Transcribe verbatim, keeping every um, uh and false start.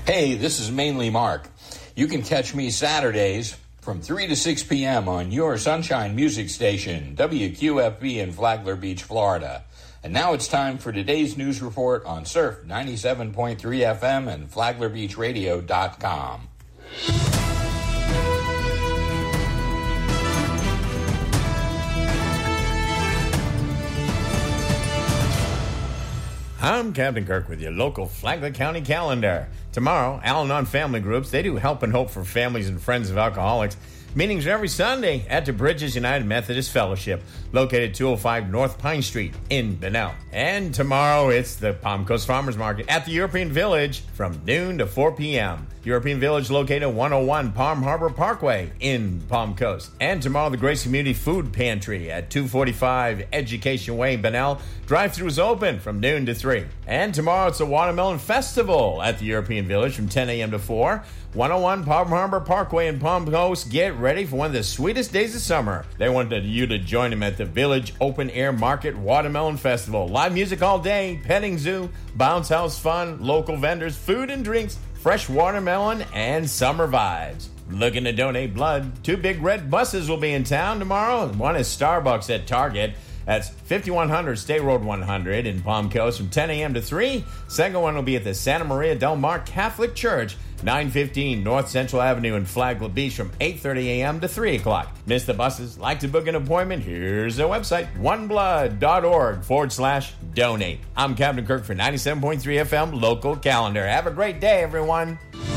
Hey, this is Mainly Mark. You can catch me Saturdays from three to six p.m. on your Sunshine Music Station, W Q F B in Flagler Beach, Florida. And now it's time for today's news report on Surf ninety-seven point three F M and Flagler Beach Radio dot com. I'm Captain Kirk with your local Flagler County calendar. Tomorrow, Al-Anon Family Groups, they do Help and Hope for families and friends of alcoholics. Meetings every Sunday at the Bridges United Methodist Fellowship, located two oh five North Pine Street in Bunnell. And tomorrow, it's the Palm Coast Farmers Market at the European Village from noon to four p.m. European Village located at one oh one Palm Harbor Parkway in Palm Coast. And tomorrow, the Grace Community Food Pantry at two forty-five Education Way, Bunnell. Drive-thru is open from noon to three. And tomorrow, it's the Watermelon Festival at the European Village from ten a.m. to four. one oh one Palm Harbor Parkway in Palm Coast. Get ready for one of the sweetest days of summer. They wanted you to join them at the Village Open Air Market Watermelon Festival. Live music all day, petting zoo, bounce house fun, local vendors, food and drinks, fresh watermelon, and summer vibes. Looking to donate blood? Two big red buses will be in town tomorrow. One is Starbucks at Target. That's fifty-one hundred State Road one hundred in Palm Coast from ten a.m. to three. Second one will be at the Santa Maria Del Mar Catholic Church, nine fifteen North Central Avenue in Flagler Beach from eight thirty a.m. to three o'clock. Miss the buses? Like to book an appointment? Here's the website, oneblood.org forward slash donate. I'm Captain Kirk for ninety-seven point three F M Local Calendar. Have a great day, everyone.